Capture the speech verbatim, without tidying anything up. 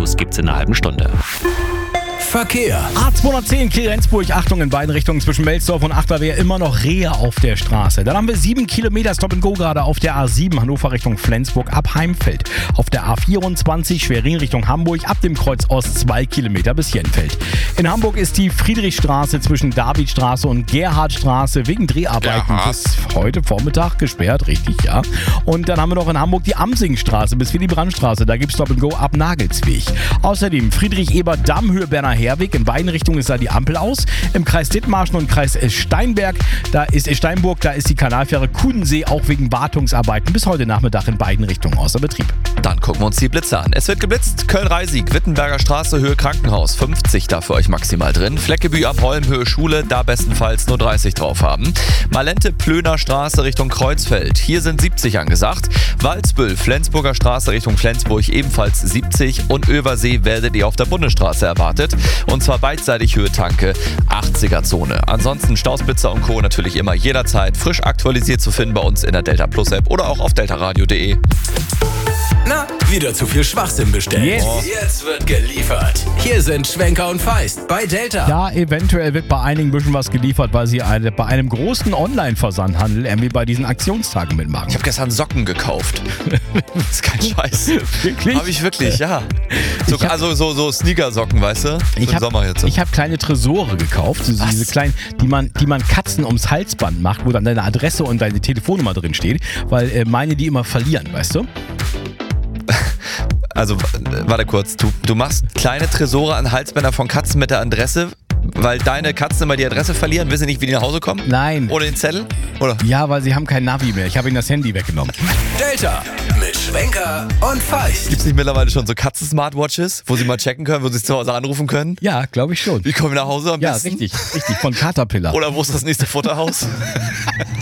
Infos gibt's in einer halben Stunde. Verkehr. A zweihundertzehn Kiel-Rendsburg, Achtung, in beiden Richtungen zwischen Melsdorf und Achterwehr immer noch Rehe auf der Straße. Dann haben wir sieben Kilometer Stop and Go gerade auf der A sieben Hannover Richtung Flensburg ab Heimfeld. Auf der A vierundzwanzig Schwerin Richtung Hamburg ab dem Kreuz Ost zwei Kilometer bis Jenfeld. In Hamburg ist die Friedrichstraße zwischen Davidstraße und Gerhardstraße wegen Dreharbeiten Gerhard. bis heute Vormittag gesperrt, richtig, ja. Und dann haben wir noch in Hamburg die Amsingstraße bis Willy-Brandt-Straße, da gibt es Stop and Go ab Nagelsweg. Außerdem Friedrich-Ebert-Damm, Höhe Berner Herweg, in beiden Richtungen ist da die Ampel aus. Im Kreis Dithmarschen und Kreis Steinberg, da ist Steinburg, da ist die Kanalfähre Kudensee auch wegen Wartungsarbeiten bis heute Nachmittag in beiden Richtungen außer Betrieb. Dann gucken wir uns die Blitze an. Es wird geblitzt. Köln-Reisig, Wittenberger Straße, Höhe Krankenhaus. fünfzig da für euch maximal drin. Fleckebü am Holm, Höhe Schule, da bestenfalls nur dreißig drauf haben. Malente, Plöner Straße Richtung Kreuzfeld. Hier sind siebzig angesagt. Walsbüll, Flensburger Straße Richtung Flensburg ebenfalls siebzig. Und Översee werdet ihr auf der Bundesstraße erwartet. Und zwar beidseitig Höhe Tanke, achtziger Zone. Ansonsten Stausblitzer und Co. natürlich immer jederzeit frisch aktualisiert zu finden bei uns in der Delta Plus App oder auch auf deltaradio punkt de. Na, wieder zu viel Schwachsinn bestellt. Yes. Jetzt wird geliefert. Hier sind Schwenker und Feist bei Delta. Ja, eventuell wird bei einigen ein bisschen was geliefert, weil sie eine, bei einem großen Online-Versandhandel irgendwie bei diesen Aktionstagen mitmachen. Ich habe gestern Socken gekauft. Das ist kein Scheiß. Wirklich? Habe ich wirklich, ja. So, Ich hab- also so, so Sneakersocken, weißt du? Für den hab- Sommer jetzt. ich habe kleine Tresore gekauft, so diese kleinen, die man, die man Katzen ums Halsband macht, wo dann deine Adresse und deine Telefonnummer drin steht, weil äh, meine die immer verlieren, weißt du? Also, w- warte kurz. Du, du machst kleine Tresore an Halsbänder von Katzen mit der Adresse, weil deine Katzen immer die Adresse verlieren, wissen nicht, wie die nach Hause kommen? Nein. Oder den Zettel? Oder? Ja, weil sie haben kein Navi mehr. Ich habe ihnen das Handy weggenommen. Delta mit Schwenker und Feist. Gibt es nicht mittlerweile schon so Katzen-Smartwatches, wo sie mal checken können, wo sie zu Hause anrufen können? Ja, glaube ich schon. Wie kommen wir nach Hause am Ja, besten? richtig, richtig. Von Caterpillar. Oder wo ist das nächste Futterhaus?